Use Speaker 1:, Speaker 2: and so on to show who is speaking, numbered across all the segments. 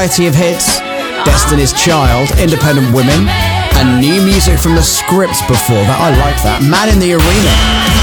Speaker 1: variety of hits, Destiny's Child, Independent Women, and new music from the Scripts before that. I like that. Man in the Arena.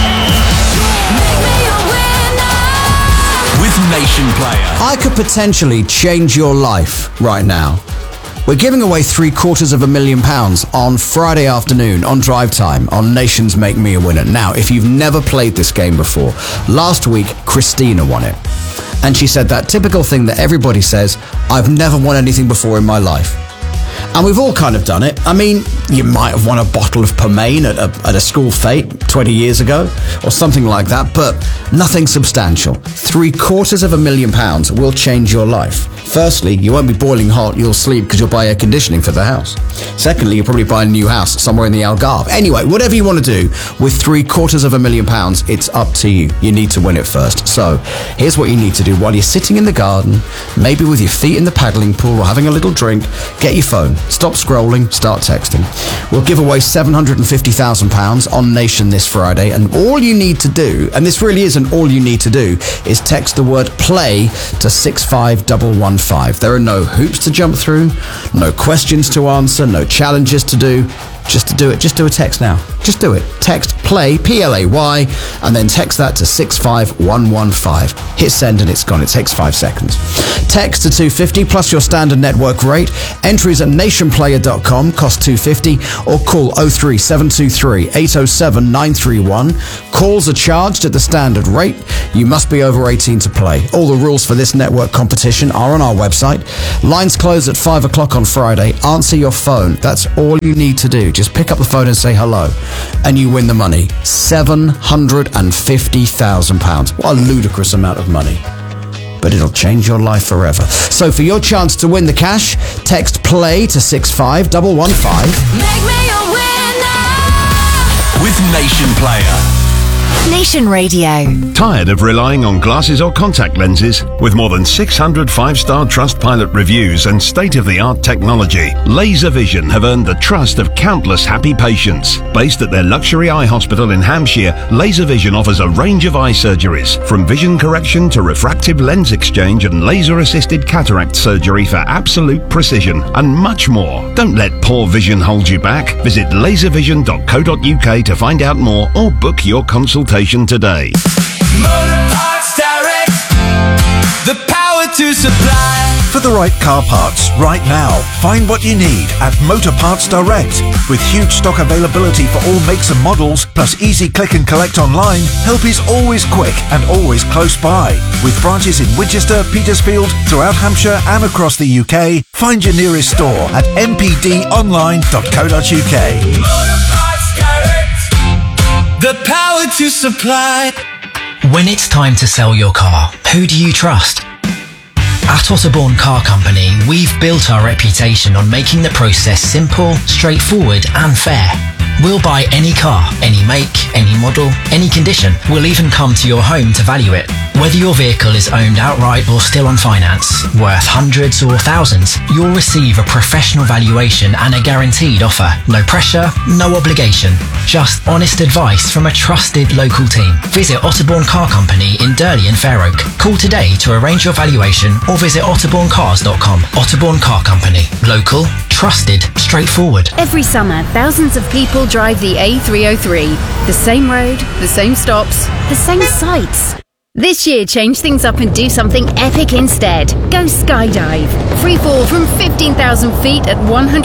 Speaker 2: With Nation Player.
Speaker 1: I could potentially change your life right now. We're giving away £750,000 on Friday afternoon on Drive Time on Nation's Make Me a Winner. Now, if you've never played this game before, last week Christina won it. And she said that typical thing that everybody says, I've never won anything before in my life. And we've all kind of done it. I mean, you might have won a bottle of Pomane at a school fete 20 years ago or something like that, but nothing substantial. £750,000 will change your life. Firstly, you won't be boiling hot, you'll sleep because you'll buy air conditioning for the house. Secondly, you'll probably buy a new house somewhere in the Algarve. Anyway, whatever you want to do with £750,000, it's up to you. You need to win it first. So, here's what you need to do while you're sitting in the garden, maybe with your feet in the paddling pool or having a little drink. Get your phone, stop scrolling, start texting. We'll give away £750,000 on Nation this Friday, and all you need to do, and this really isn't all you need to do, is text the word play to 65115. There are no hoops to jump through, no questions to answer, no challenges to do. Just to do it, just do a text now. Just do it. Text play, P-L-A-Y, and then text that to 65115. Hit send and it's gone. It takes 5 seconds. Text to 250 plus your standard network rate. Entries at nationplayer.com, cost 250, or call 03723 807 931. Calls are charged at the standard rate. You must be over 18 to play. All the rules for this network competition are on our website. Lines close at 5 o'clock on Friday. Answer your phone. That's all you need to do. Just pick up the phone and say hello, and you win the money. £750,000. What a ludicrous amount of money. But it'll change your life forever. So for your chance to win the cash, text play to 65115.
Speaker 3: Make me a winner
Speaker 2: with Nation Player.
Speaker 4: Nation Radio.
Speaker 5: Tired of relying on glasses or contact lenses? With more than 600 5-star Trustpilot reviews and state-of-the-art technology, Laser Vision have earned the trust of countless happy patients. Based at their luxury eye hospital in Hampshire, Laser Vision offers a range of eye surgeries, from vision correction to refractive lens exchange and laser-assisted cataract surgery for absolute precision, and much more. Don't let poor vision hold you back. Visit laservision.co.uk to find out more or book your consultation today.
Speaker 2: Motor Parts Direct. The power to supply.
Speaker 6: For the right car parts right now, find what you need at Motor Parts Direct. With huge stock availability for all makes and models, plus easy click and collect online, help is always quick and always close by. With branches in Winchester, Petersfield, throughout Hampshire and across the UK, find your nearest store at mpdonline.co.uk.
Speaker 2: Motor Parts Direct. The power to supply.
Speaker 7: When it's time to sell your car, who do you trust? At Otterbourne Car Company, we've built our reputation on making the process simple, straightforward and fair. We'll buy any car, any make, any model, any condition. We'll even come to your home to value it. Whether your vehicle is owned outright or still on finance, worth hundreds or thousands, you'll receive a professional valuation and a guaranteed offer. No pressure, no obligation. Just honest advice from a trusted local team. Visit Otterbourne Car Company in Durley and Fair Oak. Call today to arrange your valuation or visit otterbournecars.com. Otterbourne Car Company. Local, trusted, straightforward.
Speaker 8: Every summer, thousands of people drive the A303. The same road, the same stops, the same sights. This year, change things up and do something epic instead. Go skydive. Free fall from 15,000 feet at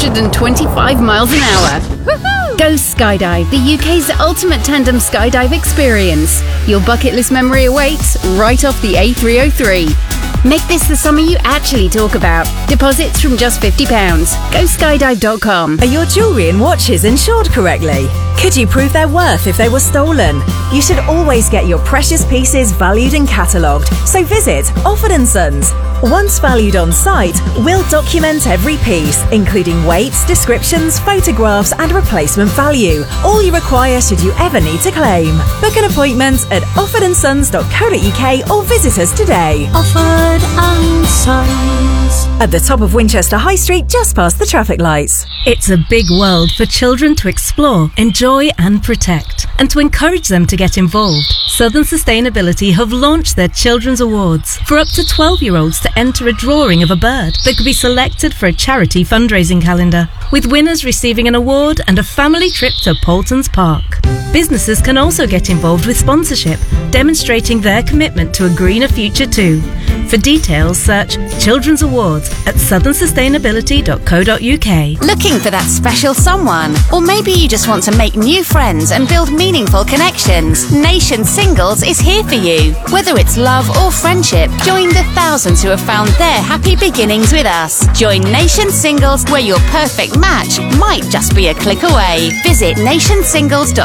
Speaker 8: 125 miles an hour. Woohoo! Go skydive, the UK's ultimate tandem skydive experience. Your bucket list memory awaits right off the A303. Make this the summer you actually talk about. Deposits from just £50. Go skydive.com.
Speaker 4: Are your jewellery and watches insured correctly? Could you prove their worth if they were stolen? You should always get your precious pieces valued and catalogued, so visit Offord & Sons. Once valued on site, we'll document every piece, including weights, descriptions, photographs and replacement value. All you require should you ever need to claim. Book an appointment at offordandsons.co.uk or visit us today.
Speaker 3: Offord & Sons.
Speaker 4: at the top of Winchester High Street, just past the traffic lights.
Speaker 9: It's a big world for children to explore, enjoy and protect, and to encourage them to get involved. Southern Sustainability have launched their Children's Awards for up to 12-year-olds to enter a drawing of a bird that could be selected for a charity fundraising calendar, with winners receiving an award and a family trip to Paultons Park. Businesses can also get involved with sponsorship, demonstrating their commitment to a greener future too. For details, search Children's Awards at southernsustainability.co.uk.
Speaker 8: Looking for that special someone? Or maybe you just want to make new friends and build meaningful connections? Nation Singles is here for you. Whether it's love or friendship, join the thousands who have found their happy beginnings with us. Join Nation Singles, where your perfect match might just be a click away. Visit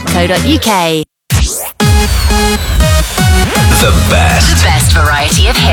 Speaker 8: nationsingles.co.uk.
Speaker 2: The best
Speaker 8: The best variety of hits.